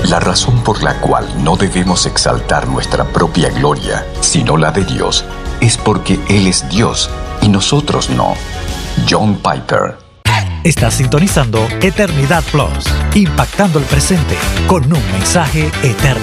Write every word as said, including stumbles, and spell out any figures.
La razón por la cual no debemos exaltar nuestra propia gloria, sino la de Dios, es porque Él es Dios y nosotros no. John Piper. Estás sintonizando Eternidad Plus, impactando el presente con un mensaje eterno.